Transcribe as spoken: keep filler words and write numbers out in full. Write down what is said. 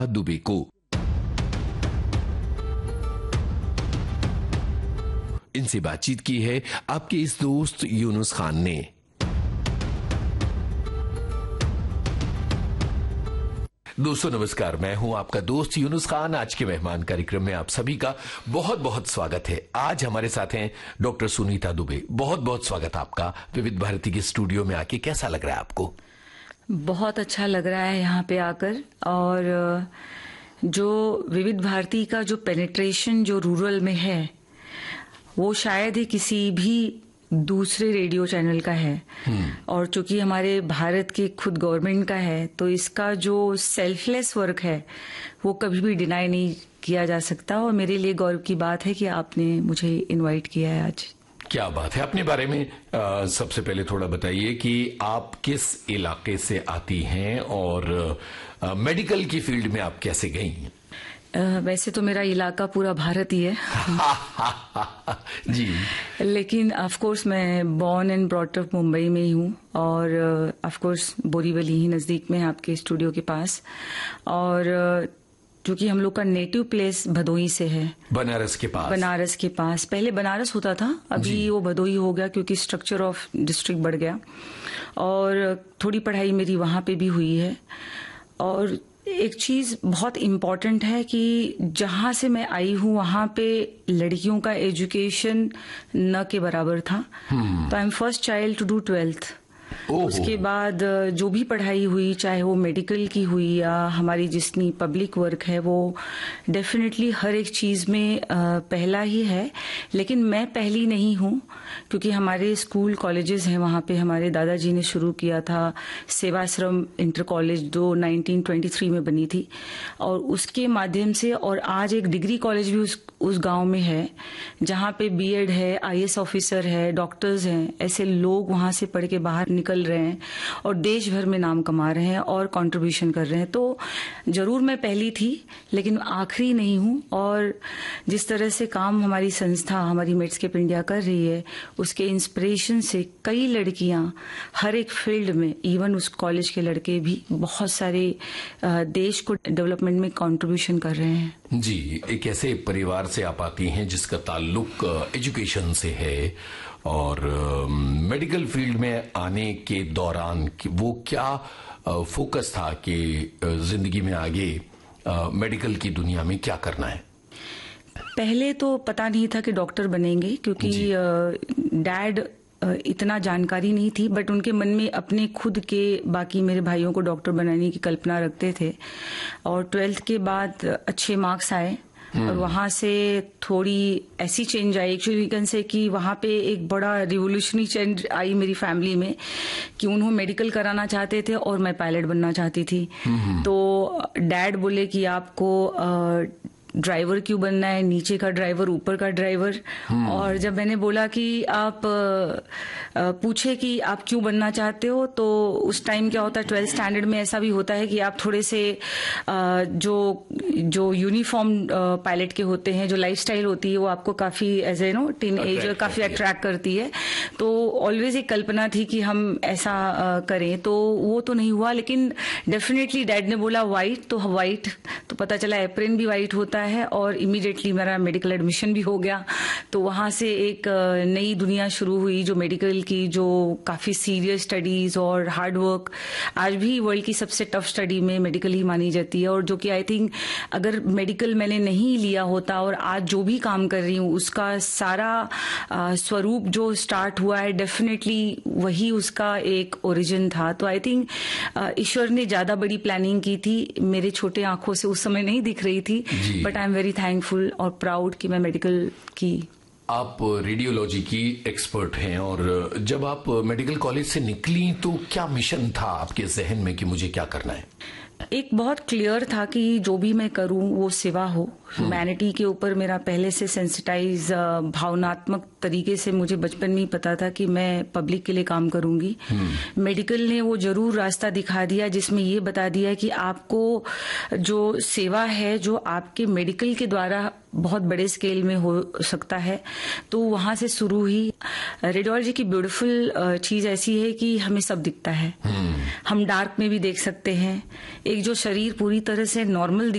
दुबे को। इनसे बातचीत की है आपके इस दोस्त यूनुस खान ने। दोस्तों नमस्कार, मैं हूं आपका दोस्त यूनुस खान। आज के मेहमान कार्यक्रम में आप सभी का बहुत बहुत स्वागत है। आज हमारे साथ हैं डॉक्टर सुनीता दुबे। बहुत बहुत स्वागत आपका विविध भारती के स्टूडियो में आके। कैसा लग रहा है आपको? बहुत अच्छा लग रहा है यहाँ पे आकर, और जो विविध भारती का जो पेनिट्रेशन जो रूरल में है वो शायद ही किसी भी दूसरे रेडियो चैनल का है। और चूंकि हमारे भारत के खुद गवर्नमेंट का है, तो इसका जो सेल्फलेस वर्क है वो कभी भी डिनाई नहीं किया जा सकता। और मेरे लिए गौरव की बात है कि आपने मुझे इनवाइट किया है आज। क्या बात है। अपने बारे में आ, सबसे पहले थोड़ा बताइए कि आप किस इलाके से आती हैं और आ, मेडिकल की फील्ड में आप कैसे गई हैं? Uh, वैसे तो मेरा इलाका पूरा भारत ही है जी, लेकिन ऑफ कोर्स मैं born and brought up Mumbai में ही हूँ, और ऑफ कोर्स बोरीवली ही नजदीक में है आपके स्टूडियो के पास। और क्योंकि हम लोग का नेटिव प्लेस भदोही से है, बनारस के पास। बनारस के पास पहले बनारस होता था, अभी वो भदोही हो गया क्योंकि स्ट्रक्चर ऑफ डिस्ट्रिक्ट बढ़ गया। और थोड़ी पढ़ाई मेरी वहां पे भी हुई है। और एक चीज बहुत इम्पोर्टेंट है कि जहां से मैं आई हूं वहां पे लड़कियों का एजुकेशन न के बराबर था। तो I am first child to do twelfth. उसके बाद जो भी पढ़ाई हुई, चाहे वो मेडिकल की हुई या हमारी जितनी पब्लिक वर्क है, वो डेफिनेटली हर एक चीज में पहला ही है। लेकिन मैं पहली नहीं हूं, क्योंकि हमारे स्कूल कॉलेजेस हैं वहां पे हमारे दादाजी ने शुरू किया था। सेवाश्रम इंटर कॉलेज जो नाइनटीन ट्वेंटी थ्री में बनी थी, और उसके माध्यम से, और आज एक डिग्री कॉलेज भी उस उस गांव में है जहां पे बीएड है, आईएएस ऑफिसर है, डॉक्टर्स हैं। ऐसे लोग वहां से पढ़ के बाहर निकल रहे हैं और देश भर में नाम कमा रहे हैं और कंट्रीब्यूशन कर रहे हैं। तो जरूर मैं पहली थी, लेकिन आखिरी नहीं हूं। और जिस तरह से काम हमारी संस्था, हमारी मेडस्केप इंडिया कर रही है, उसके इंस्पिरेशन से कई लड़कियां हर एक फील्ड में, इवन उस कॉलेज के लड़के भी बहुत सारे देश को डेवलपमेंट में कंट्रीब्यूशन कर रहे हैं। जी, एक ऐसे परिवार से आप आती हैं जिसका ताल्लुक एजुकेशन से है, और मेडिकल फील्ड में आने के दौरान वो क्या फोकस था कि जिंदगी में आगे मेडिकल की दुनिया में क्या करना है? पहले तो पता नहीं था कि डॉक्टर बनेंगे, क्योंकि डैड इतना जानकारी नहीं थी, बट उनके मन में अपने खुद के बाकी मेरे भाइयों को डॉक्टर बनाने की कल्पना रखते थे। और ट्वेल्थ के बाद अच्छे मार्क्स आए और वहां से थोड़ी ऐसी change I, actually can say कि वहां पे एक बड़ा रिवोल्यूशनरी चेंज आई मेरी फैमिली में, कि उन्होंने मेडिकल कराना चाहते थे और मैं पायलट बनना चाहती थी। तो डैड बोले कि आपको ड्राइवर क्यों बनना है, नीचे का ड्राइवर ऊपर का ड्राइवर। और जब मैंने बोला कि आप पूछे कि आप क्यों बनना चाहते हो, तो उस टाइम क्या होता है, ट्वेल्थ स्टैंडर्ड में ऐसा भी होता है कि आप थोड़े से जो जो यूनिफॉर्म पायलट के होते हैं, जो लाइफस्टाइल होती है, वो आपको काफी as a no teen age काफी अट्रैक्ट करती है। तो ऑलवेज एक कल्पना थी कि हम ऐसा करें, तो वो तो नहीं हुआ। लेकिन डेफिनेटली डैड ने बोला व्हाइट, तो व्हाइट, तो पता चला एप्रिन भी व्हाइट होता है। और इमीडिएटली मेरा मेडिकल एडमिशन भी हो गया। तो वहां से एक नई दुनिया शुरू हुई, जो मेडिकल की, जो काफी सीरियस स्टडीज और हार्ड वर्क, आज भी वर्ल्ड की सबसे टफ स्टडी में मेडिकल ही मानी जाती है। और जो कि आई थिंक अगर मेडिकल मैंने नहीं लिया होता और आज जो भी काम कर रही हूँ उसका सारा स्वरूप जो स्टार्ट हुआ है, डेफिनेटली वही उसका एक ओरिजिन था। तो आई थिंक ईश्वर ने ज्यादा बड़ी प्लानिंग की थी, मेरे छोटे आंखों से उस समय नहीं दिख रही थी, but I am very thankful और प्राउड कि मैं मेडिकल की। आप रेडियोलॉजी की एक्सपर्ट हैं, और जब आप मेडिकल कॉलेज से निकली तो क्या मिशन था आपके जहन में कि मुझे क्या करना है? एक बहुत क्लियर था कि जो भी मैं करूं वो सेवा हो। ह्यूमैनिटी के ऊपर मेरा पहले से सेंसिटाइज, भावनात्मक तरीके से मुझे बचपन में ही पता था कि मैं पब्लिक के लिए काम करूंगी। मेडिकल ने वो जरूर रास्ता दिखा दिया, जिसमें ये बता दिया कि आपको जो सेवा है, जो आपके मेडिकल के द्वारा बहुत बड़े स्केल में हो सकता है। तो वहां से शुरू हुई। रेडियोलॉजी की ब्यूटीफुल चीज ऐसी है कि हमें सब दिखता है। हम डार्क में भी देख सकते हैं। एक जो शरीर पूरी तरह से नॉर्मल